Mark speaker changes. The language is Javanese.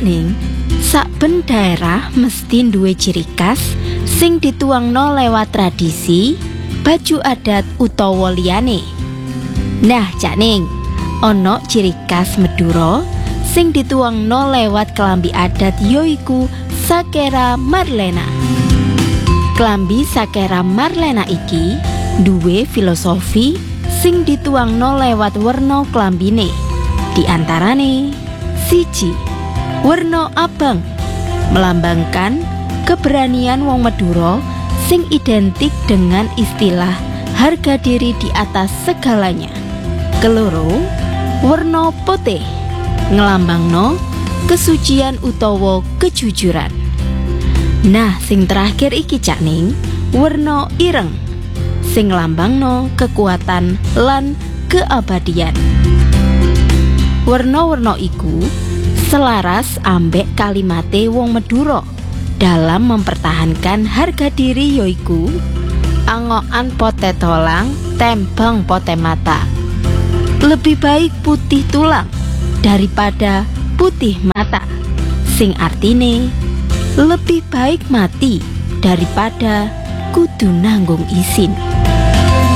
Speaker 1: Ning, saben daerah mesti duwe ciri khas sing dituangno lewat tradisi, baju adat utawa liyane. Nah, Cak Ning, ana ciri khas Madura sing dituangno lewat kelambi adat yoiku Sakera Marlena. Kelambi Sakera Marlena iki duwe filosofi sing dituangno lewat werna klambine. Di antarane siji, werna abang melambangkan keberanian wong Madura sing identik dengan istilah harga diri di atas segalanya. Keloro, werna putih ngelambangno kesucian utawa kejujuran. Nah, sing terakhir iki Cak Ning, werna ireng sing ngelambangno kekuatan lan keabadian. Werna-werna iku selaras ambek kalimate wong Madura dalam mempertahankan harga diri yoiku angokan pote tolang tembang pote mata. Lebih baik putih tulang daripada putih mata, sing artine lebih baik mati daripada kudu nanggung isin.